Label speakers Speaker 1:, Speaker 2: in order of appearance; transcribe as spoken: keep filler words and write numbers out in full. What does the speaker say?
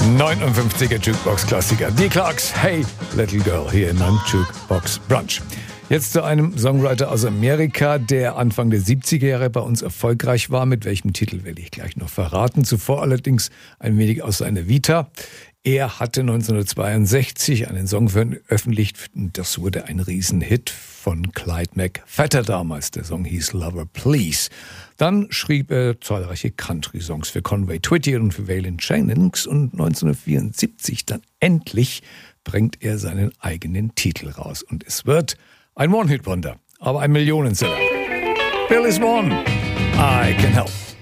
Speaker 1: neunundfünfziger Jukebox-Klassiker. Die Clarks, Hey Little Girl, hier in einem Jukebox Brunch. Jetzt zu einem Songwriter aus Amerika, der Anfang der siebziger Jahre bei uns erfolgreich war. Mit welchem Titel will ich gleich noch verraten. Zuvor allerdings ein wenig aus seiner Vita. Er hatte neunzehnhundertzweiundsechzig einen Song veröffentlicht. Das wurde ein Riesenhit von Clyde McPhatter damals. Der Song hieß Lover Please. Dann schrieb er zahlreiche Country-Songs für Conway Twitty und für Waylon Jennings. Und neunzehnhundertvierundsiebzig dann endlich bringt er seinen eigenen Titel raus. Und es wird ein One-Hit-Wonder, aber ein Millionenseller. Bill is one. I can help.